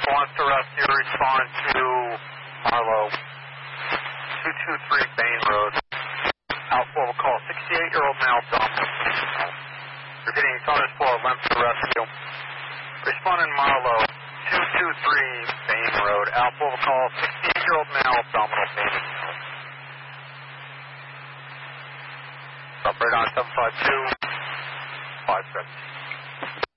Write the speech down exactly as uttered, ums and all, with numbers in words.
wants to rescue, respond to Marlow, two two three Bain Road. Alpha will call sixty-eight-year-old male dominant. Repeating, Thomas four, length to rescue. Responding Marlow, two two three Bain Road. Alpha will call sixty-eight-year-old male abdominal pain. Operator on seven five two, five seven.